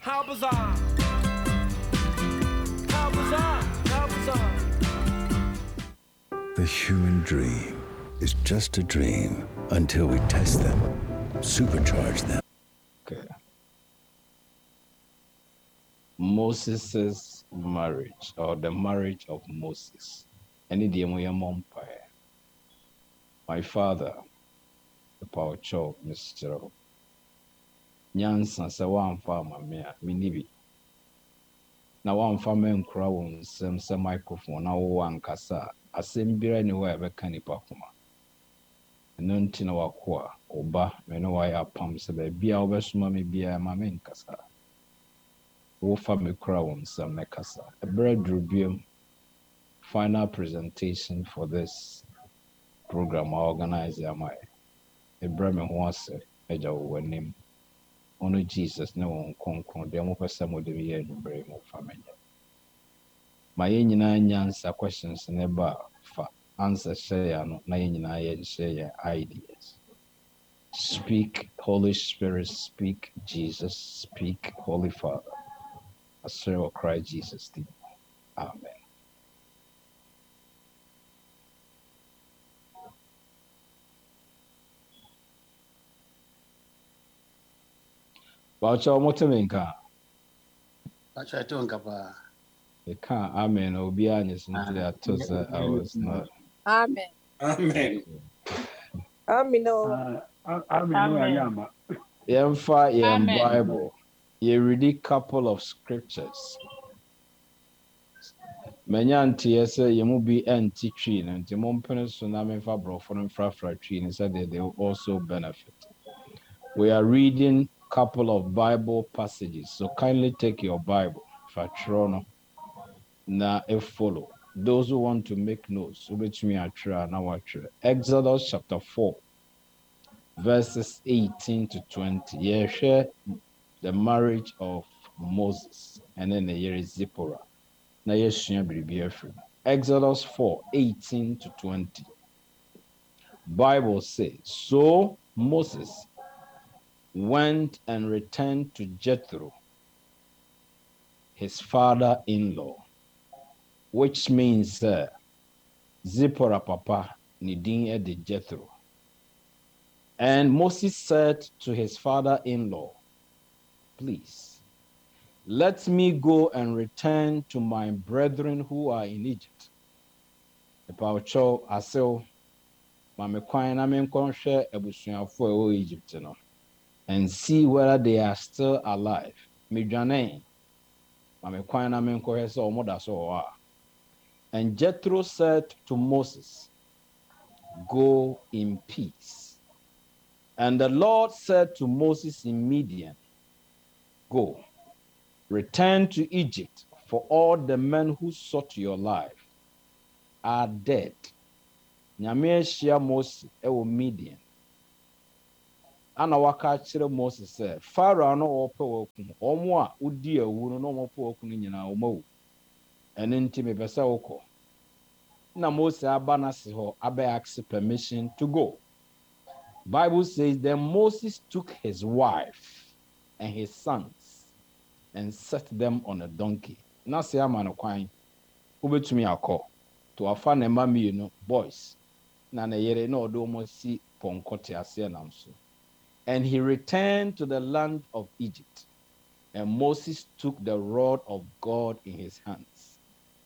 How bizarre! How bizarre! How bizarre! The human dream is just a dream until we test them, supercharge them. Okay. Moses' marriage, or the marriage of Moses. Any day my father, the power chop, Mr. Nyansa, sɛ woamfa ama me a menni bi. Na woamfa me nkora wo nsɛm sɛ microphone na wowɔ ankasa a asɛm biara ni hɔ a ɛbɛka nipa koma. Ɛno nti na wako a woba me ne wayɛ apam sɛ baabi a wobɛsoma me biara ma menkasa. Wofa me kora wo nsɛm mɛkasa. Ɛberɛ duru biom, final presentation for this program I organize am I. Ɛberɛ me ho ase agya wo w'anim. Ono Jesus ne wɔn kronkron deɛ mopɛ sɛ mode yɛ anwummere mu fa menyɛ. Ma yɛn nyinaa nyansa questions ne ba fa answer hyɛ yɛ ano na yɛn nyinaa yɛnhyɛ yɛn ideas. Speak, Holy Spirit, speak, Jesus, speak, Holy Father. I swear or cry Jesus' name. Amen. Bacha omotemenka. Bacha tonkapa. You can't amen or be honest until I told her I was not. Amen. Amen. Amen. Amen. Yemfa yem Bible. You read a couple of scriptures. Many auntie say you mu be anti tree and the mompene tsunami fa brofon fra tree and said they will also benefit. We are reading couple of Bible passages, so kindly take your Bible for Trono. Na follow. Those who want to make notes, which me try now. Exodus chapter 4, verses 18 to 20. Yeah, share the marriage of Moses, and then the year is Zipporah. Now yes, Exodus 4, 18 to 20. Bible says, so Moses went and returned to Jethro, his father-in-law, which means Zipporah papa nidin de Jethro. And Moses said to his father-in-law, please, let me go and return to my brethren who are in Egypt. Epaucho asel mame kwan na menkonhwe abusuafo e o Egypt no, and see whether they are still alive. Midwane mame kwan na menkonhwe se omoda so wa. And Jethro said to Moses, go in peace. And the Lord said to Moses in Midian, go, return to Egypt, for all the men who sought your life are dead. Nyame ahyia Moses ewo Midian. Ana waka kyerɛ Moses sɛ, Pharaoh no wɔpɛ wɔku, ɔmo a odi awu no na ɔmo pɛ wɔku no nyinaa ɔmo awu. Ɛno nti mepɛ sɛ wokɔ. Na Moses aba n'ase hɔ abɛ ask permission to go. Bible says then Moses took his wife and his sons and set them on a donkey. Na se ama no kwan ubetumi akɔ to afa ne mma mmienu boys na ne yere na ɔde ɔmo si pɔnkɔ te ase nam so. And he returned to the land of Egypt, and Moses took the rod of God in his hands.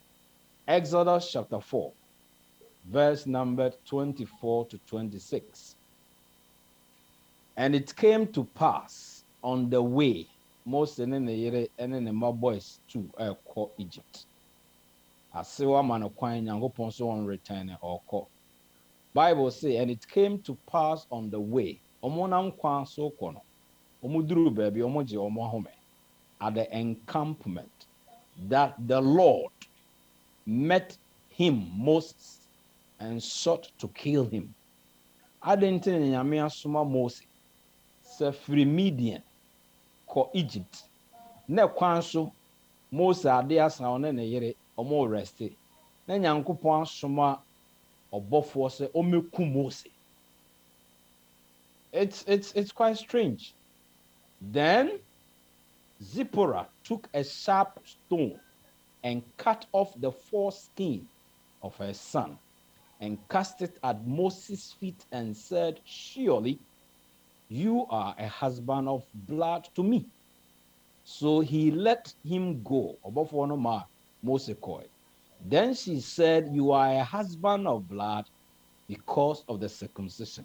Exodus chapter 4, verse number 24 to 26. And it came to pass on the way, Moses and the boys to Egypt. Asewa man kwan Nyankopon so on return or call. Bible say, and it came to pass on the way. Omonam kwan so kono. Omuduru baby omoje omohome. At the encampment that the Lord met him, Moses, and sought to kill him. Adentin nyame asoma Moses. Se free Midian ko Egypt. Ne kwan so Moses ade asa one ne yere omo reste. Ne Nyankopon asoma obofo se omeku Moses. It's quite strange. Then Zipporah took a sharp stone and cut off the foreskin of her son and cast it at Moses' feet and said, surely you are a husband of blood to me. So he let him go. Then she said, you are a husband of blood because of the circumcision.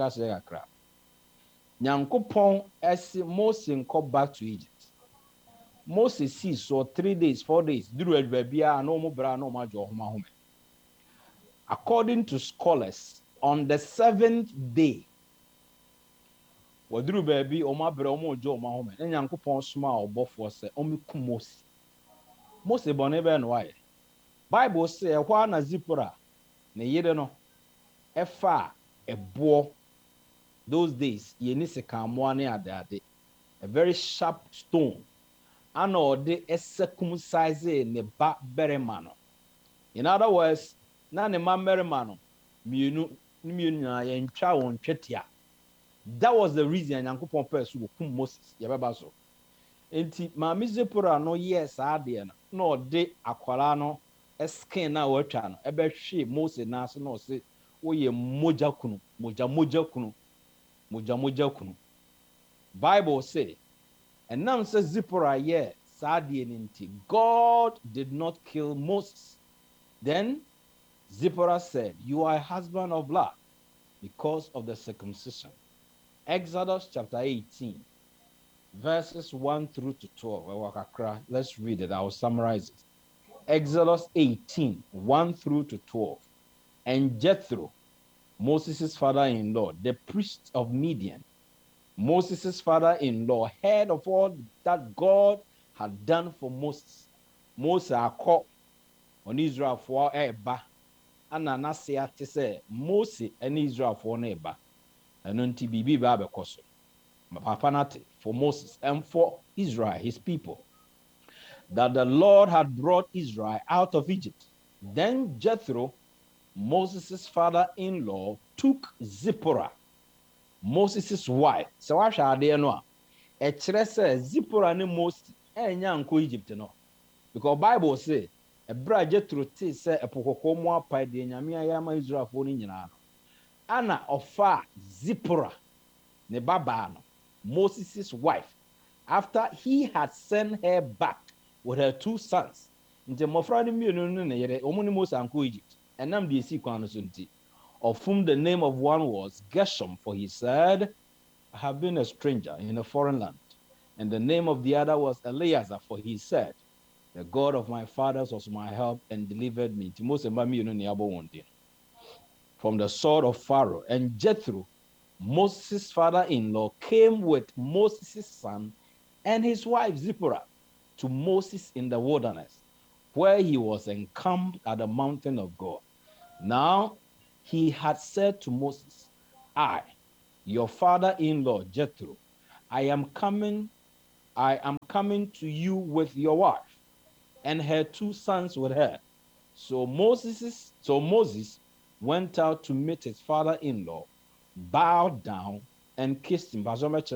Nyankopon esi Moses nkɔ back to Egypt. Moses see so 3 days, 4 days. According to scholars, on the 7th day, waduru baby oma bra omo jo oma home. Nyankopon soma obofo se omiku Moses. Moses bone be no aye. Bible say ehwa na Zipporah ne yede no efa ebo. Those days ye se kamoa ne adade. A very sharp stone. Ano de circumcise ne ba berema no. In other words, na ne ma berema no mienu na ye ntwa won twetia. That was the reason Nyankopon person kum Moses yebeba so. Enti ma Zipporah no yes ade no de akwara no skin na watwa no ebe hwe Moses na so no se wo ye moja kunu moja kunu. Bible say, and now says Zipporah yeah sadie ninti. God did not kill Moses. Then Zipporah said, you are a husband of blood because of the circumcision. Exodus chapter 18, verses 1 through to 12. Let's read it. I will summarize it. Exodus 18, 1 through to 12. And Jethro, Moses' father-in-law, the priest of Midian, Moses' father-in-law, heard of all that God had done for Moses. Moses called on Israel for Eba. Ananasia te say Moses and Israel for Eba. And until Bibi Babe Koso. Papanate for Moses and for Israel, his people, that the Lord had brought Israel out of Egypt. Then Jethro, Moses' father-in-law, took Zipporah, Moses' wife. So what shall they know? A says Zipporah and Moses and young Egypt no. Because Bible say a bra Jethro say a pokokomo pa de nyame ayama Israel for ni nyina. Anna offer Zipporah ne baba no, Moses' wife, after he had sent her back with her 2 sons. Nti mofra ni mienu no ne yere omuni Moses anko Egypt. Enam de si kwan no so nti. Of whom the name of one was Gershom, for he said, I have been a stranger in a foreign land. And the name of the other was Eleazar, for he said, the God of my fathers was my help and delivered me. From the sword of Pharaoh. And Jethro, Moses' father-in-law, came with Moses' son and his wife Zipporah to Moses in the wilderness, where he was encamped at the mountain of God. Now he had said to Moses, I, your father-in-law Jethro, I am coming to you with your wife and her 2 sons with her. So Moses went out to meet his father-in-law, bowed down and kissed him.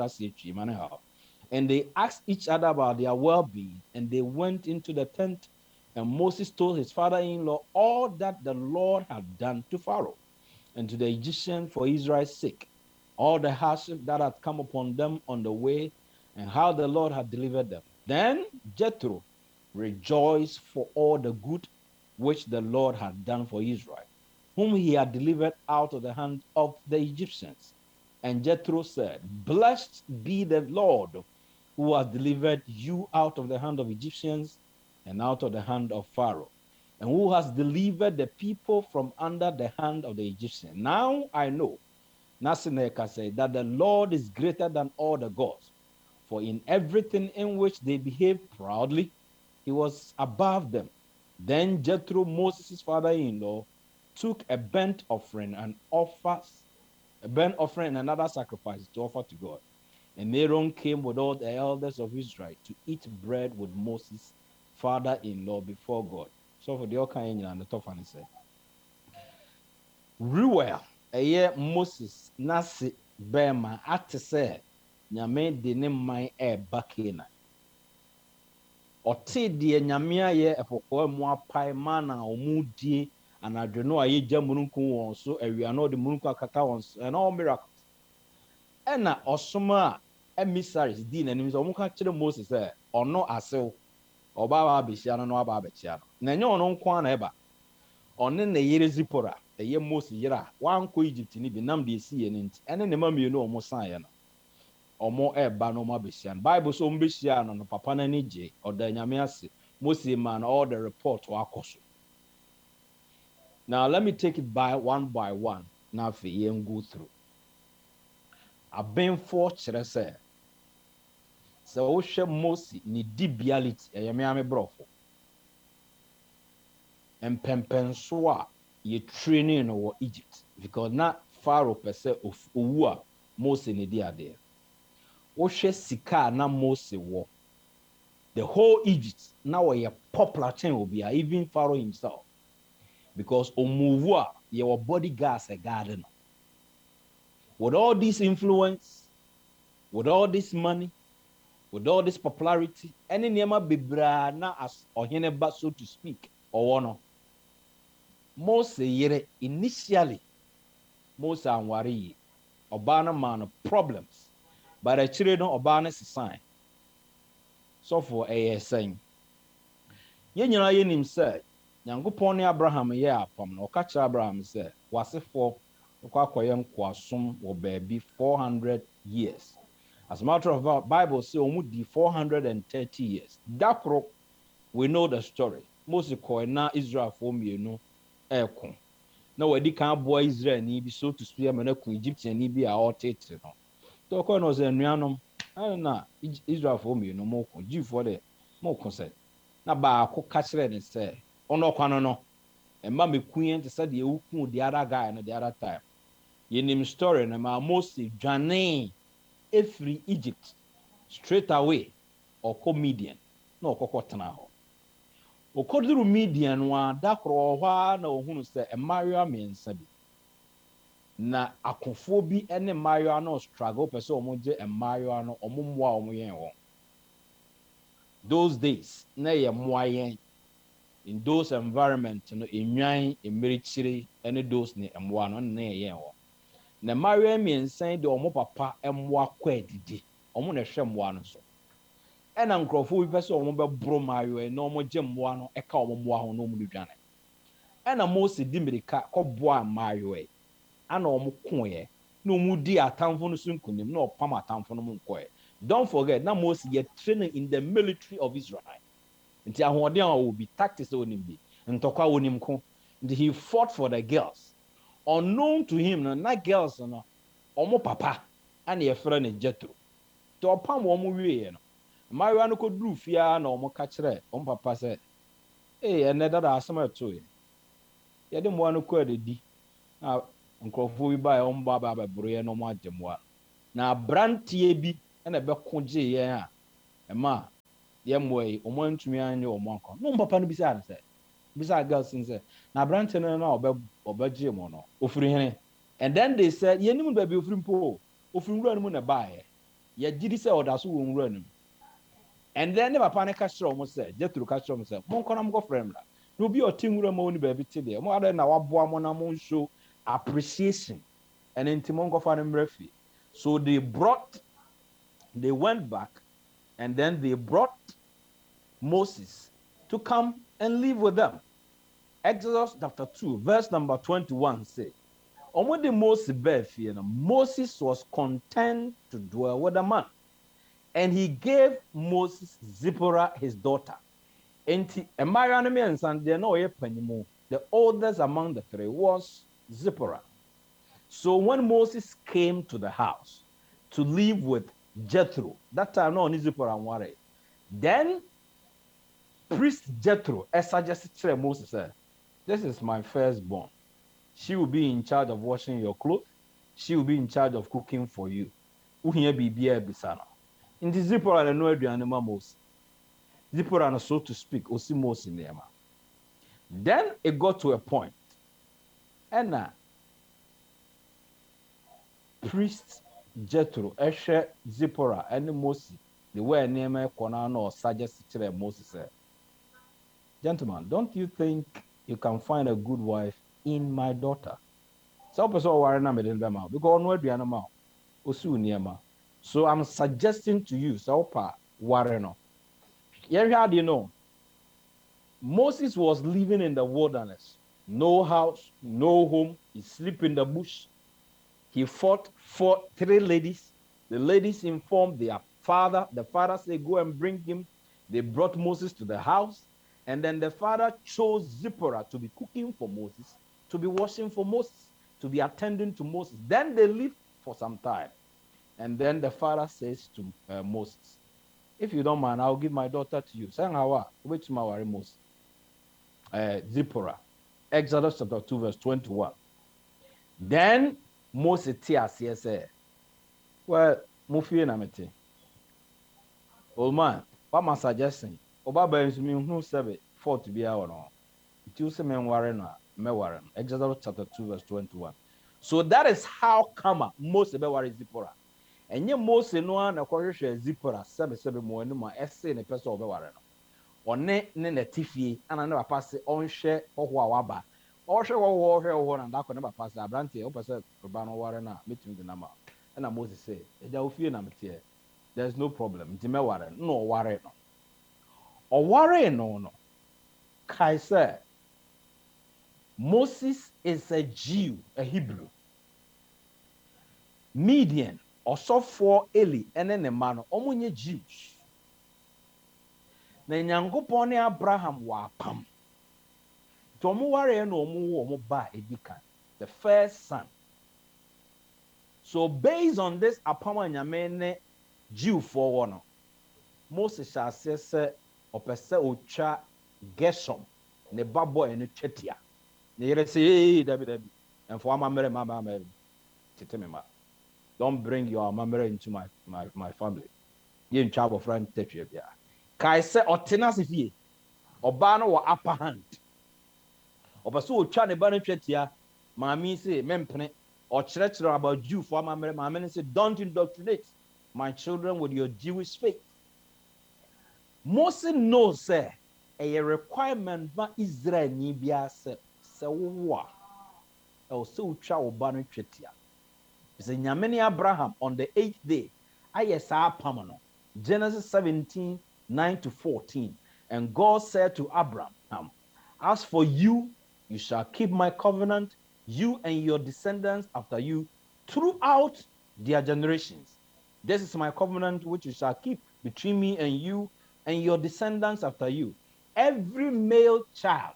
And they asked each other about their well-being, and they went into the tent, and Moses told his father-in-law all that the Lord had done to Pharaoh and to the Egyptian for Israel's sake, all the hardship that had come upon them on the way, and how the Lord had delivered them. Then Jethro rejoiced for all the good which the Lord had done for Israel, whom he had delivered out of the hand of the Egyptians. And Jethro said, blessed be the Lord who has delivered you out of the hand of Egyptians and out of the hand of Pharaoh, and who has delivered the people from under the hand of the Egyptians. Now I know, Nasineka said, that the Lord is greater than all the gods, for in everything in which they behaved proudly, he was above them. Then Jethro, Moses' father-in-law, took a burnt offering and another sacrifice to offer to God. And Aaron came with all the elders of Israel to eat bread with Moses' father-in-law before God. So for the Okain and the Tofani said, Ruel, a year Moses, Nasi, Bema, Ate said, Nyame de ne mai e bakena. ɔte deɛ nyame ayɛ ɛfɔkɔɔ mu apae ma na ɔmo die anadwo no a yɛgya mununkum wɔn so awia no ɔde mununkum akata wɔn so ɛna ɔmo miracle ɛna ɔsoma a emissaries di n'anim sɛ ɔmo ka kyerɛ Moses sɛ ɔno asew ɔba aba abɛhyia no na ɔba abɛkyia no na ɛnyɛ ɔno nko ara na ɛba ɔne ne yere Zipora ɛyɛ Moses yere a wankɔ Egypt ni bi nam deɛ esi yɛ ne nti ɛne ne ma mmienu a ɔmo san yɛ no ɔmo ɛba no ɔmo abɛhyia no Bible so ɔmo bɛhyia no no papa n'ani gye ɔda nyame ase Moses ma no all the report wakɔ so. Now let me take it by one. Na afei yɛn go through. Abenfoɔ kyerɛ sɛ wohwɛ Moses ne dibiality ɛyɛ meame brɔfo mpɛmpɛnso a yɛ training no wɔ Egypt because na Pharaoh pɛ sɛ owu a Moses ne di adeɛ wohwɛ sika na Moses wɔ the whole Egypt na wɔyɛ popular kyɛn obi a even Pharaoh himself because omuvu a yɛwɔ bodyguards a garden with all this influence with all this money with all this popularity any nneɛma bebree na as ɔhene ba so to speak ɔwɔ no Moses yere initially Moses anware yi ɔbaa no ma no problems but akyire no ɔbaa no sesan sɔfo ɛyɛ sɛn yɛn nyinaa yɛnim sɛ Nyankopɔn ne Abraham yɛ apam no ɔka kyerɛ Abraham sɛ wasefoɔ ɔkɔ akɔyɛ nkoasom wɔ baabi 400 years. As a matter of fact, Bible says ɔmo di 430 years. Dakoro, we know the story. Moses kɔɛ na Israelfoɔ mmienu ɛɛko. Na wɔde kan aboa Israel ni bi so to speak ama na ku Egyptian ni bi a ɔtete no. To ɔkɔ no sɛ nnuanom na Israelfoɔ mmienu mo ko Jewfoɔ de mo ko sɛ na baako ka kyerɛ ne sɛ ɔno kwan no ɛma me kuyen te sɛ deɛ woku the other guy no the other time yɛnim story no ma Moses dwane efiri Egypt straight away ɔkɔ Midian na ɔkɔkɔ tena hɔ ɔkɔduru Midian no a dakoro hɔ na ɔhunu sɛ mmaayewa mmiɛnsa bi na akofoɔ bi ne mmaayewa no struggle pɛ sɛ ɔmo gye mmaayewa no ɔmo mmoa ɔmo yɛn wɔn those days na yɛ mmoa yɛn in those environment no enwan emerikyire ene those ne mmoa no na yɛ wɔ na mmaayewa mmiɛnsa de ɔmo papa mmoa kɔ adidi ɔmo na hwɛ mmoa no so ɛna nkurɔfoɔ bi pɛ sɛ ɔmo bɛboro mmaayewa na ɔmo gye mmoa no ɛka ɔmo mmoa ho na ɔmo de dwane ɛna Moses di mmirika kɔboa mmaayewa ana ɔmo koeɛ na ɔmo di atamfo no so nkunim na ɔpam atamfo no mo nkɔɛ don't forget na Moses yɛ training in the military of Israel. Nti ahoɔden a will be tactics onim bi ntɔkwa onim ko nti he fought for the girls unknown to him na girls no ɔmo papa ana yɛfrɛ ne Jethro to ɔpam ɔmo wie no mmaayewa no kɔduru fia na ɔmo ka kyerɛ ɔmo papa sɛ ɛnɛ dada asɛm ɛto yɛde mmoa no kɔ adidi na nkurɔfoɔ bi baa ɔmo ba abɛboro na ɔmo agye mmoa na abranteɛ bi ɛna ɛbɛko gye yɛn a ɛma yɛmmoa yi ɔmo ntumi anye ɔmo akɔ no papa no bisa girls n sɛ na abrante no na ɔbɛgye mo no ofiri hene and then they said yɛnim baabi ofiri mpo ofiri nwura no mu na baayɛ yɛgye di sɛ ɔda so wɔ nwura no mu and then ne papa no ka kyerɛ ɔmo sɛ Jethro ka kyerɛ ɔmo sɛ monkɔ na mokɔfrɛ mmra na obi ɔte nwura ma ɔne baabi te deɛ ɔmo adɛ na waboa mo na mo show appreciation ɛne nti monkɔfa no mmra fie so they went back and then they brought Moses to come and live with them. Exodus chapter 2, verse number 21 says, when Moses Moses was content to dwell with a man, and he gave Moses Zipporah his daughter. And the oldest among the three was Zipporah. So when Moses came to the house to live with Jethro, that time no Zipporah worried. Then priest Jethro suggested to Moses, said, this is my firstborn. She will be in charge of washing your clothes. She will be in charge of cooking for you. In the Zipporah, no animal Moses. Zipporah, so to speak, osi Moses in the Then it got to a point, and priest Jethro, Eshe, Zipporah, and Moses the way name Konano or suggest to Moses. Gentlemen, don't you think you can find a good wife in my daughter? So person worry na me den ma because no aduane ma osu niema. So I'm suggesting to you so pa worry no. How do you know? Moses was living in the wilderness. No house, no home. He sleep in the bush. He fought for 3 ladies. The ladies informed their father. The father said, go and bring him. They brought Moses to the house. And then the father chose Zipporah to be cooking for Moses, to be washing for Moses, to be attending to Moses. Then they lived for some time. And then the father says to Moses, if you don't mind, I'll give my daughter to you. Which Moses? Zipporah. Exodus chapter 2, verse 21. Then Moses said, well, Mufi na mete. Old man, what am I suggesting? Oba is me who said for to be our no. It was a man warren me warren. Exodus chapter 2, verse 21. So that is how come Moses be worry Zipporah. And ye Moses no na kwahwehwe Zipporah sebe mo anima ese ne person obe warren. One ne tifie ana ne papa se onhwe ohwo a waba. Ohwe na ndakọ ne papa se abrante o pese roba no warren na metimi de nama. And Moses said, Eja ofie na mete. There's no problem. Nti me warren. No warren no. Or worry no. Kai said, Moses is a Jew, a Hebrew. Median, or so for Eli, and then a man, omunye Jews. Na Nyankopon ne Abraham wa pam. Tomu worry no mu ba edika, the first son. So based on this apama nyame Jew for one, Moses shall say, opese ocha Gershom ne babo enu chetia ne yere say dabi and for amamere mama tetemema don't bring your amamere into my family ye in charge of friend tetwe bia kai say otena se fie oba no wo upper hand opese ocha ne ba no chetia mami say mempene or chire about Jew for amamere mama say don't indoctrinate my children with your Jewish faith. Moses knows say a requirement for Israel ni bia se wa e so twa oba no twetia say nyame Abraham on the 8th day ayesa pamano Genesis 17:9-14 and God said to Abraham, as for you, you shall keep my covenant, you and your descendants after you throughout their generations. This is my covenant which you shall keep between me and you and your descendants after you. Every male child,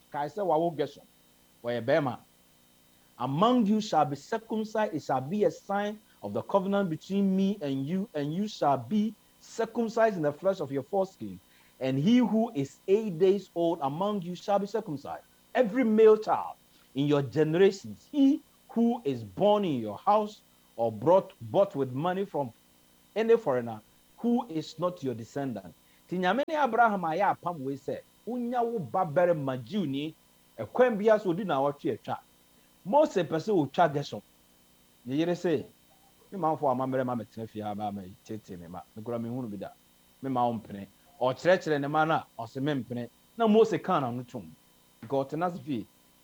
among you shall be circumcised. It shall be a sign of the covenant between me and you shall be circumcised in the flesh of your foreskin. And he who is 8 days old among you shall be circumcised. Every male child in your generations, he who is born in your house or bought with money from any foreigner who is not your descendant. Tinyamene Abraham aya apam we say unya wo babere magiu ni ekwan bia so di na wotwe atwa Mose pese o twa Gershom ye yere say me manfo amamere ma metena fia ba ma tete me ma me kura me hunu bi da me ma ompene o kire ne ma na o se me mpene na Mose kan na nutum because tenas fi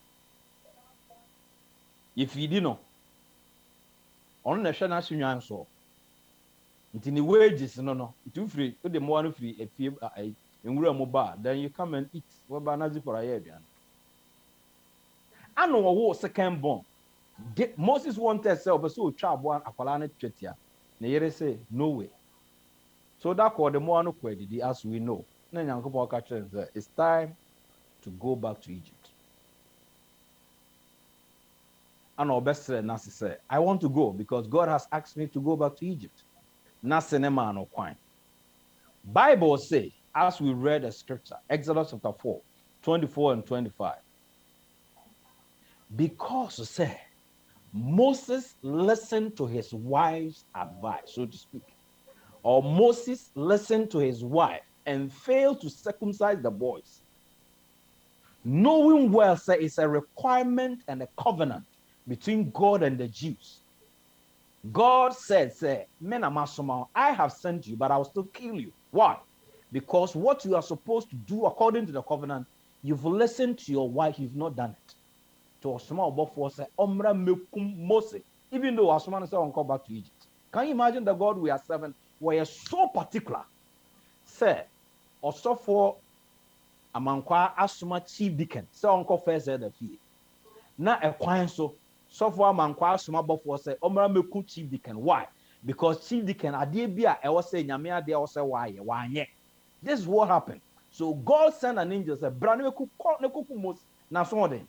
ye fidi no on na hwe na sunwan so nti ni wages no itu free o de mo anu free efie enwura mo ba then you come and eat we ba na Zipporah ya aduan ano wo second born Moses wanted say obeso otwa abo akwala na twetia na yere say no way so that called the mo anu kwedidi as we know na Nyankopon ka kire say it's time to go back to Egypt ano obesre na say I want to go because God has asked me to go back to Egypt. Nasenema no kwine. Bible say, as we read the scripture, Exodus chapter 4, 24 and 25. Because say Moses listened to his wife's advice, so to speak. Or Moses listened to his wife and failed to circumcise the boys. Knowing well, say it's a requirement and a covenant between God and the Jews. God said, say, men are masoma, I have sent you, but I will still kill you Why? Because what you are supposed to do according to the covenant, you've listened to your wife, you've not done it. To a small before say, Omra mekum Mose, even though Asman said, come back to Egypt. Can you imagine the God we are serving? We are so particular. Say, also for Amankwa Asuma chief deacon, say, Uncle first said the fee. Now a coin so for Amankwa Asuma before say, Omra mekum chief deacon. Why? Because chief deacon, Adebia, I was saying, Yamia, they also why. This is what happened. So God sent an angel, said, Braneku Mose, na so then.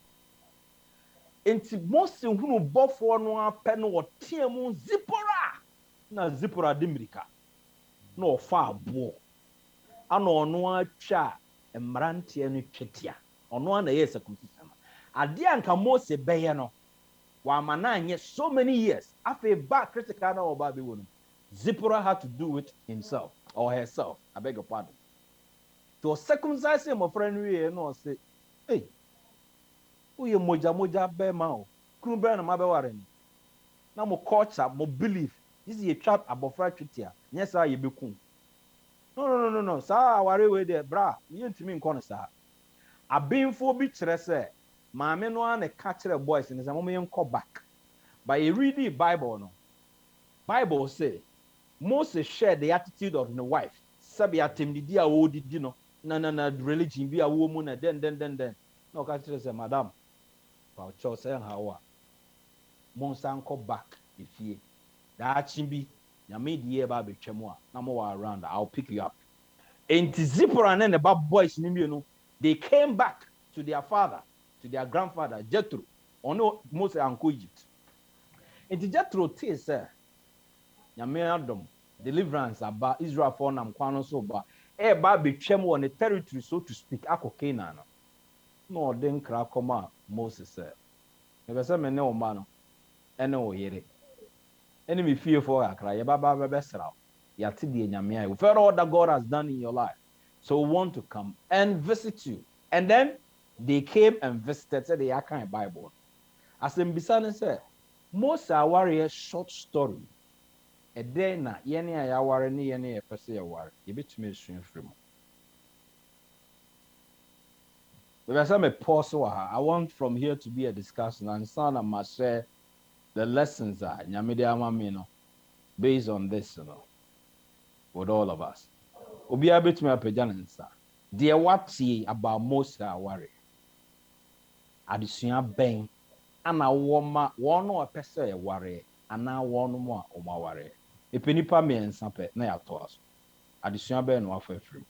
Enti Mose hunu bofo no apɛ no wɔteɛ mu Zipora na Zipora de mirika na ɔfa aboɔ ana ɔno atwa mmeranteɛ no twetia ɔno ana yɛ circumcision ade anka Mose bɛyɛ no wama na anyɛ so many years afei ba critical na ɔba bɛwɔ no Zipora had to do it himself or herself, I beg your pardon, to circumcise him of friend we no say hey uye moja bema o kunbra na mabeware ni na mo culture mo belief this is a trap abofra twitia yes I be kun no sa ware we there bra me ntimi nko no sa abinfo bi kire se maame no an ka kire boys ni say mo yenko back by read the Bible say Moses shared the attitude of the wife sabi atemdidi a wo didi no na religion bi a wo mu na den no ka kire say madam about church and how Monsanko back if ye that chimbi Yamid ye baby chemwa na mo around I'll pick you up. And Zipporah and the bad boys they came back to their father, to their grandfather Jethro, or no Moses uncle Egypt. And Jethro tells Yamedom deliverance about Israel for nam kwano so ba e baby chemwa on the territory so to speak ako Canaan. No den kra koma Moses said ebe se me ne o ma no ene o yere ene me fie for akra ye baba bebe sra ya te de nyame ai for all that God has done in your life, so we want to come and visit you. And then they came and visited, said they are kind of Bible as in bisane say Moses aware short story e dey na ye ne ya aware ne ye ne ye pese ye aware ye betumi esuan frem. I want from here to be a discussion and son I must share the lessons that based on this, with all of us. Obi abet me apejanensa. Dear what about most worry. Adisua ben ana woma one or pese worry and now one more o ma worry. Epenipa me ensape na ya to aso. Adisua ben no afa free.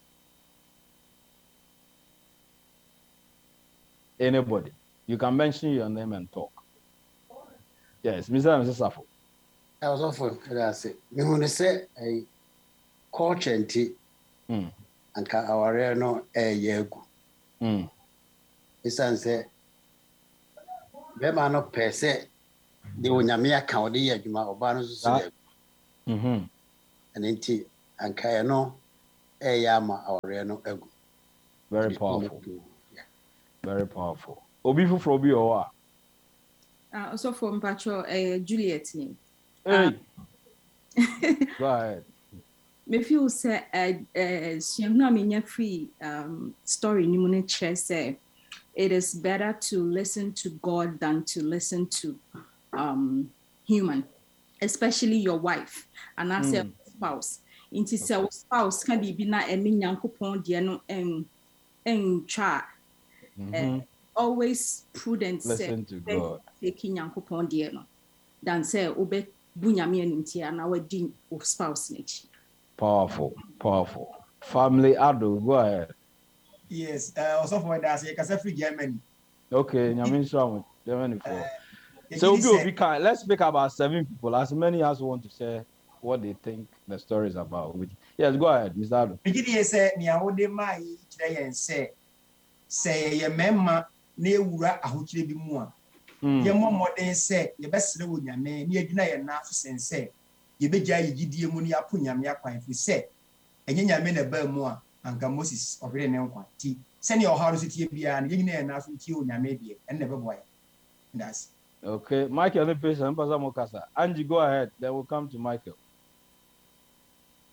Anybody, you can mention your name and talk. Yes, Mr. and Mrs. Safo. I was often say, me want to say a culture and tea, and our no a yegu. It's say, Bema no per se, the Unyamia County, Juma Obanus, and in tea, and Kayano, a yama or no egu. Very powerful. Very powerful. Obifu Frobi or also from Patrol Juliet. Hey. Go ahead. Me feel say Siamna minya free story nimune che say it is better to listen to God than to listen to human, especially your wife and I say spouse. Inti say spouse can be na emi nyankopon de no en twa. Always prudent listen to God taking yankopon dear no than say obe bunyame animtia na wadi of spouse nechi. Powerful family ado. Go ahead. Yes, also for that say kasa free Germany. Okay, nyame so Germany for so we can let's speak about 7 people, as many as want to say what they think the story is about. Yes, go ahead, Mr. Ado. Begin say ni awode mai kire yen say ye memma na ewura ahokire bi mu a ye momoden say ye besere wo nyame na edina ye na so sense ye begya ye gidie mu ne apo nyame akwan fi say enye nyame na ba mu a anka Moses obere ne nkwa ti se ne oharo so tie bia na ye nyina ye na so tie o nyame bia en na beboy. That's okay. Michael, let me say Angie, go ahead, then we'll come to Michael.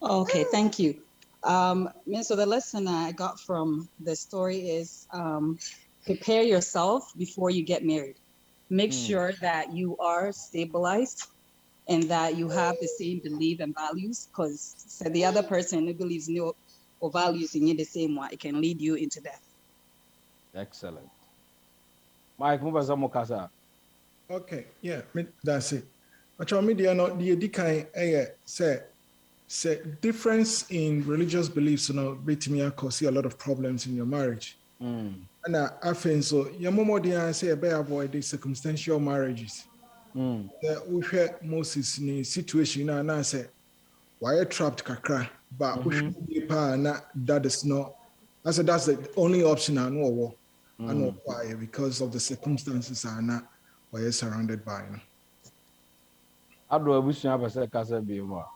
Okay, thank you. So the lesson I got from the story is prepare yourself before you get married. Make sure that you are stabilized and that you have the same belief and values, because the other person who believes no or values in you the same one, it can lead you into death. Excellent. Mike, Mubasa. Okay, yeah, that's it. But your media not the decay say difference in religious beliefs, cause a lot of problems in your marriage. And I think so. Your mom say avoid the circumstantial marriages. We hear Moses in a situation and I say, why trapped kakra? But that is not. I said that's the only option I know. I know why, because of the circumstances are not why you're surrounded by. How do I wish you have a second be more?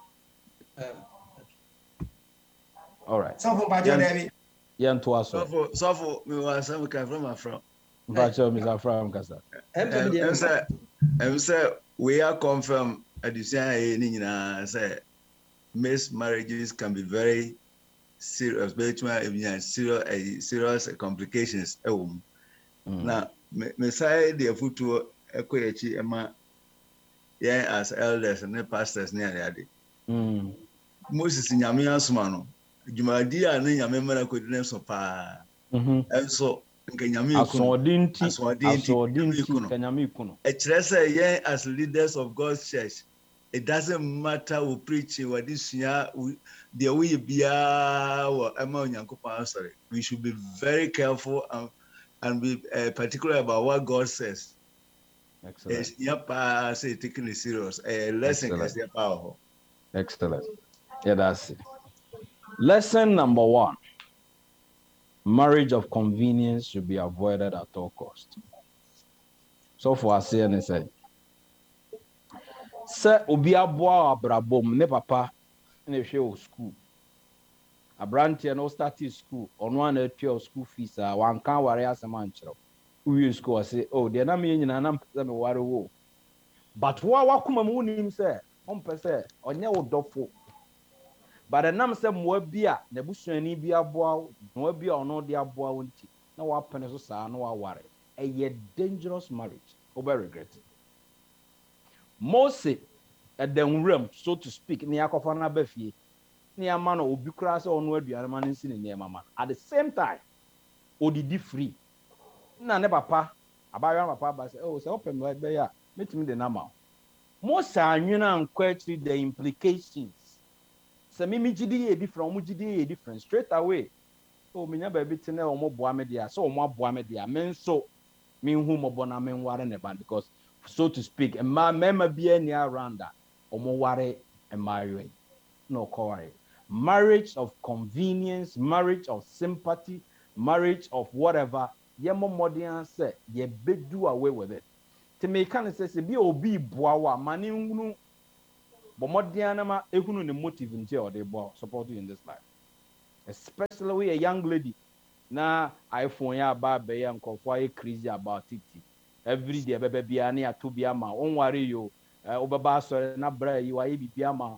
All right. So for Bajo Yan to us. So for me was some kind from. Bajo, Mr. From Casa. I'm say we are confirmed at the same say most marriages can be very serious, serious complications. Now, me say the future equity ema as elders and pastors near the Moses nyame asoma no dwumadi a ne nyame mara kodine so pa enso nke nyame asodinti nyame ikuno e kire say yen as leaders of God's church, it doesn't matter we preach what this year the way bia wa ema onyankopon sorry, we should be very careful and be particular about what God says. Excellent. Yes, say taking it serious. Lesson is powerful. Excellent. Yeah, that's it. Lesson number 1. Marriage of convenience should be avoided at all costs. So for us here, and say, "Sir, obi aboa abrabom ne papa ne hwe school. Abrantie no start school. Ono an pay school fees. One can worry as a man chiro. We school say, oh, they na me nyina na mpese me ware wo. But wa kuma mu nim say, on pese onye wo dofo. But the nam say mo bia na busuani bi aboa, no bia ono de aboa wonti. Na wa pene so sa na wa ware. A dangerous marriage. Over regret. Mose at the room, so to speak, ni akofa na bafie. Ni amano obi kura se ono aduane man nsi ne mama. At the same time, odidi free. Na ne papa, abayo papa ba say, oh, say open be ya, metimi the normal. Mose anwena ankwatri the implications. Say me gidi e different, omo gidi e different straight away. Oh, menya ba bi tene omo boa me dia, so omo aboa me dia, men so me hu mo bona men ware ne ban because so to speak, a mema be any around that omo ware e marry. No correct. Marriage of convenience, marriage of sympathy, marriage of whatever. Ye mo modern say ye be do away with it. To me can say be obi boawa mani hunu but modern ma ehunu ne motive nti or they support you in this life. Especially a young lady. Na iPhone ya ba be ya nkofo ay crazy about it. Every day bebe bia na to bia ma on worry you obeba so na bra yi wa yi bia ma.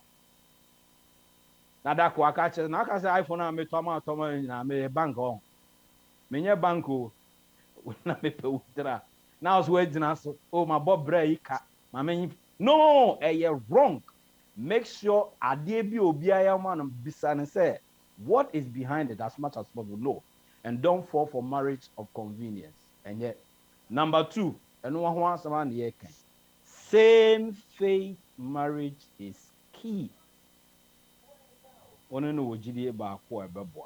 Na da ko aka che na aka say iPhone na me to ma na me bank on. Me nye banko na me pe withdraw. Now so we so oh my bob bra yi ka ma me no wrong. Make sure ade bi obi aya man bisa ne say what is behind it as much as possible. No. And don't fall for marriage of convenience. And yet, number 2, and one who wants someone here can. Same faith marriage is key. One no wojidi ba ko ebeboa.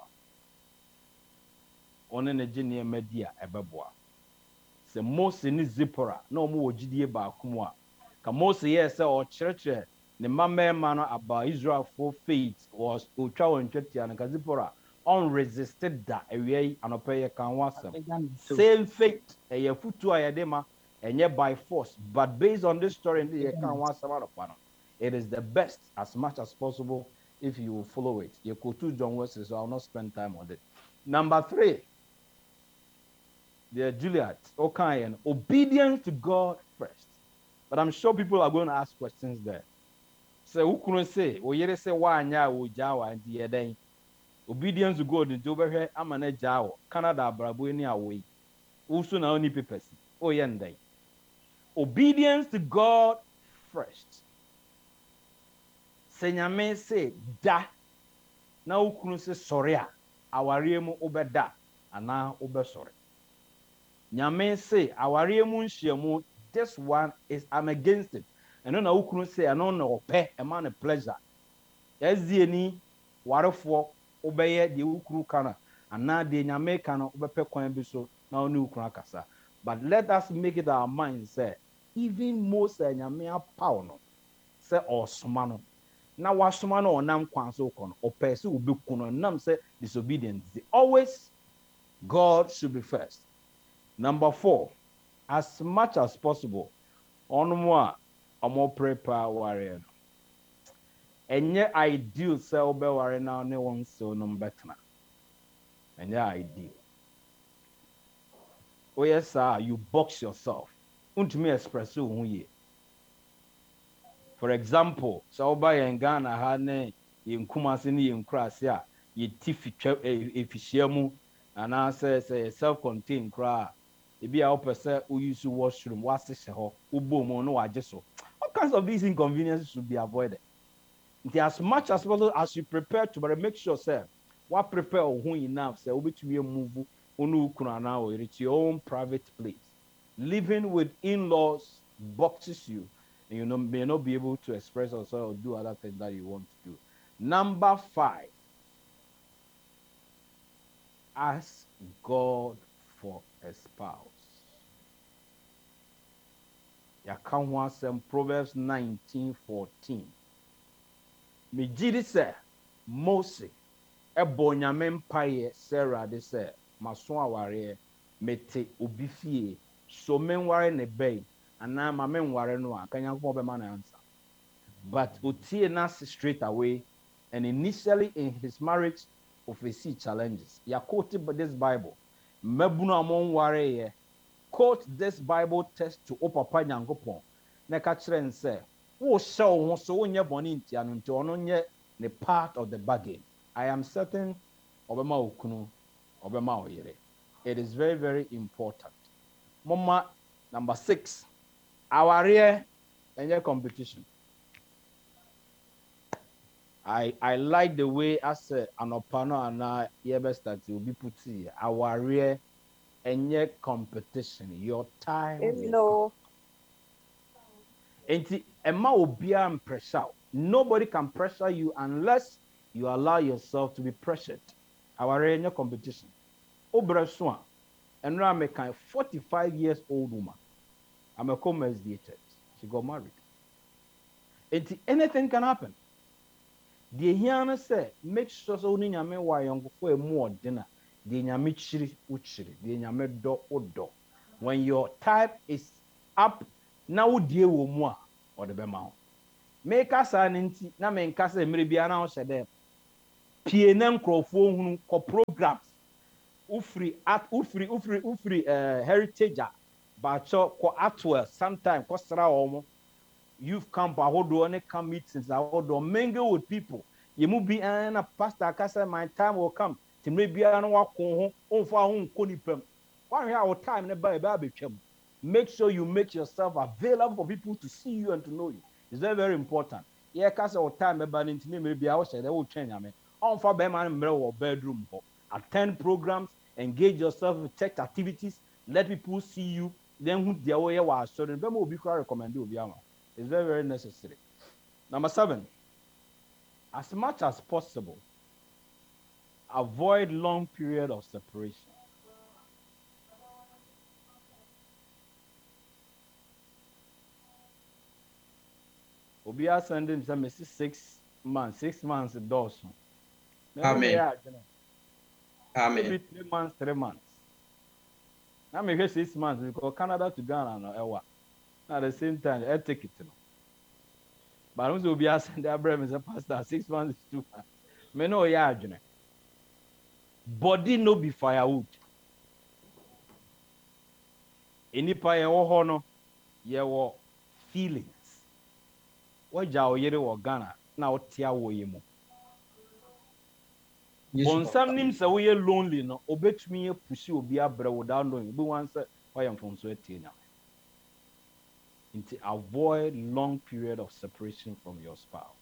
One ne genie media ebeboa. Se Mose ni Zipporah no mo wojidi ba kumwa. Ka Mose yes or church ne mamma no about Israel for faith was otwa won twetia na ka Zipporah unresisted that away and opay can wasem. Same faith a futu ayadema and yet by force. But based on this story, it is the best as much as possible if you will follow it. You could to John Wesley, so I'll not spend time on it. Number 3, the Juliet, okay, and obedience to God first. But I'm sure people are going to ask questions there. Say ukunu say oyere say wanya wo jawa ndi eden. Obedience to God nti obehwe amana jawo. Canada abrabo ni awoi. Usu na oni papers. Oyendai. Obedience to God first. Senyame say da na ukunu say sorry a aware mu obeda ana obesore. Nyame say aware mu nhyiamu this one is I'm against it. And na ukunu say ano na ope e man pleasure. Yazie ni warefo obeye de ukuru kana ana de nyame kana obepe kwan bi so na oni ukuru akasa. But let us make it our mind say even most nyame apaw no say osoma no na wasoma no onam kwan so kono opese obeku no nam say disobedience. Always God should be first. Number 4, as much as possible on more prepare warrior. Enye ideal say obe warrior now ne won so no better. Enye ideal. Oh yes sir, you box yourself. Untumi express who ye. For example, so oba yen Ghana ha ne yen Kumasi ne yen Krase a ye tifi efihia mu ana say self-contained kra e bia opese u use washroom wasese ho ubomo no waje so. All kinds of these inconveniences should be avoided. As much as possible as you prepare to, but make sure say what prepare who enough say obi to be move onu ukuna na o reach your own private place. Living with in-laws boxes you, and you may not be able to express yourself or do other things that you want to do. Number 5, ask God for a spouse. Yakanwa sem Proverbs 19:14. Me jidi se Mose ebo nyame mpaye Sarah de se maso aware mete obi fie so menware ne bay ana ma menware no akanya ko be man answer. But otie na straight away, and initially in his marriage of faced challenges. Ya quoted this Bible. Mebuna amon ware quote this Bible text to opapa nyankopon. Na ka kire nse wo show ho so onye boni ntia no nti ono nye ne part of the bargain. I am certain obema okunu obema oyere. It is very, very important. Mama, number 6, aware enye competition. I like the way as an opano and yebe start will be put here. Aware enye competition. Your time. No. Enti ema obia pressure. Nobody can pressure you unless you allow yourself to be pressured. Aware enye competition. Obreswa, and I'm a 45 years old woman. I'm a commerce dated. She got married. Anything can happen. The Hiana say, make sure so ni nyame wa yongo for more dinner. The nyame chiri uchiri. The nyame do odo. When your time is up, now deal with more or the bema. Make us an inti na me nkasa mribiana o shede. PNM crofo ko programs. Ufri heritage bacho ko atwell sometime ko sra omo youth camp ahodo ne come meetings ahodo mingle with people you mu bi na pastor kasa my time will come timre bia no wakon ho onfa ho nkonipam wan hwe our time ne ba betwam. Make sure you make yourself available for people to see you and to know you. It's very, very important. Yeah, kasa our time e ba ntimi me bia wo shede wo twen nyame onfa be man mre wo bedroom ho. Attend programs, engage yourself with tech activities, let people see you. Then who their way was so then will be recommend you. It's very, very necessary. Number 7, as much as possible, avoid long period of separation. Obia sending some 6 months, 6 months doors. Amen. Amen. Maybe 3 months. Now maybe 6 months because Canada to Ghana no ewa. At the same time, I take it. But once will be asking the Abraham is a pastor 6 months is too fast. Me know ya adwene. Body no be firewood. Enipa ye wo ho no ye wo feelings. wagya wo yere wɔ Ghana na wotia wo yi mu bonsam nim sɛ woyɛ lonely no obetumi yɛ pusi obi abrɛ without knowing obi wan sɛ ɔyɛ mfonso atie nyame nti avoid long period of separation from your spouse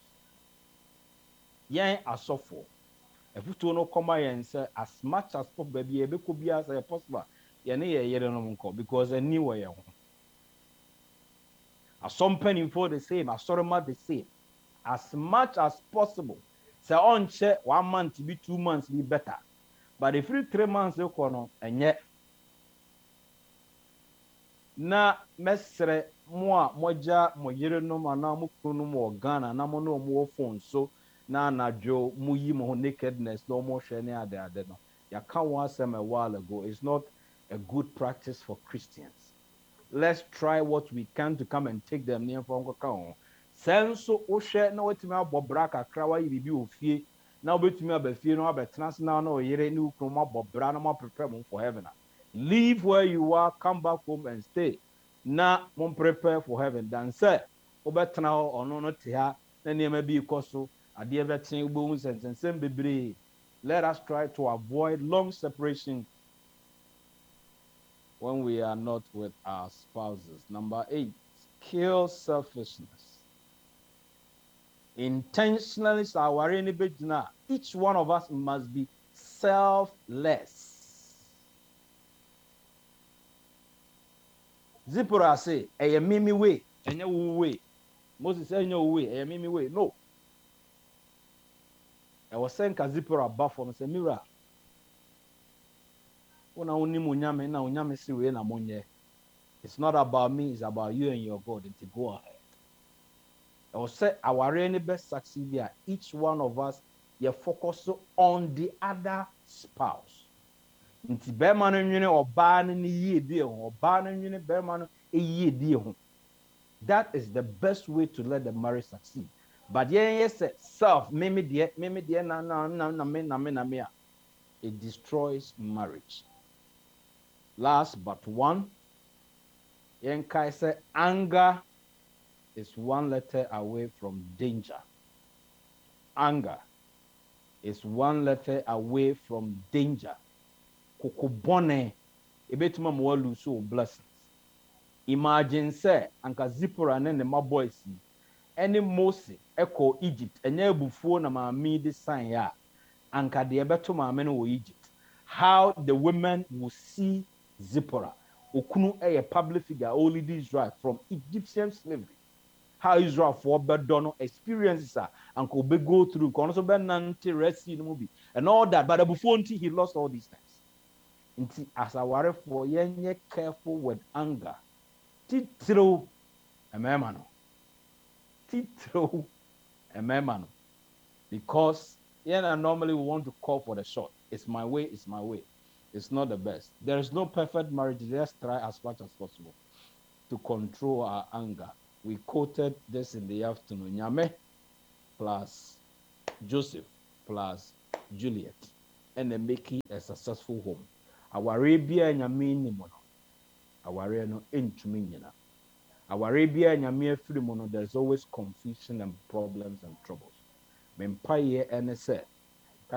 yɛn asɔfo efutuo no kɔma yɛn sɛ as much as possible baabi yɛbɛkɔ biara sɛ yɛ possible yɛne yɛ yere no nkɔ because ɛni wɔ yɛn ho asɔmpanimfoɔ the same asɔrema the same as much as possible sɛ ɔnkyɛ 1 month bi 2 months bi better but if 3 months kɔ no ɛnyɛ na mɛsrɛ mo a mogya mo yere nom anaa mo kunu nom wɔ Ghana na mo ne ɔmo wɔ phone so na anadwo mo yi mo ho nakedness na ɔmo hwɛ ne ade no yɛaka wɔn asɛm a while ago it's not a good practice for Christians. Let's try what we can to come and take them near from Kakao. Senso Oshe no wetima bobra kakra wa yibi ofie na obetumi abafie no abetena na na oyere ni ukuma bobra na ma prepare mo for heaven. Leave where you are, come back home and stay. Na mo prepare for heaven. Dan say obetena ono no te ha na niam bi ikoso ade ebeten ugbo nsensem bebre. Let us try to avoid long separation when we are not with our spouses. Number 8, kill selfishness. Intentionally, each one of us must be selfless. Zipporah say, "Eye mimi way, enye wu way." Moses say, "Enye wu way, eye mimi way." No. I was saying, Zipporah bafom say, "Mira, it's not about me, it's about you and your God. And to go ahead. I will say our any best succeed here. Each one of us you focus on the other spouse. Nti bema no nwene oba no ye die ho oba no nwene bema no ye die ho. That is the best way to let the marriage succeed. But yes, self me na it destroys marriage. Last but one, Yenkai said, anger is 1 letter away from danger. Anger is 1 letter away from danger. Kokobone, ebetuma mo lose blessings. Imagine say, Anka Zipporah and the my boys, any Moses echo Egypt, and ebufuo na ma me this sign ya, Anka de ebetuma ameno Egypt. How the women will see Zipporah, Okunu a public figure, only Israel from Egyptian slavery. How Israel for Bedono experiences are and could be go through Konoso Benanti Resi the movie and all that. But before he lost all these things. As I worry for ye careful with anger. Titro a memano. Titro a memano. Because normally we want to call for the short. It's my way, it's my way. It's not the best. There is no perfect marriage. Let's try as much as possible to control our anger. We quoted this in the afternoon. Nyame plus Joseph plus Juliet. And then making a successful home. Our Arabia nyame ni mono. Our Arabia no entumi nyina. Our Arabia nyame afiri mono. There's always confusion and problems and troubles. Mempaye ene se